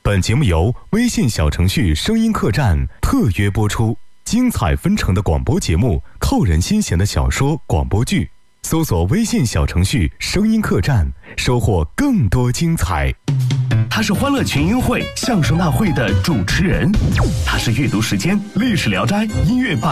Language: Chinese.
本节目由微信小程序声音客栈特约播出，精彩纷呈的广播节目，扣人心弦的小说广播剧，搜索微信小程序声音客栈，收获更多精彩。 他是欢乐群英会相声大会的主持人，他是阅读时间历史聊斋音乐吧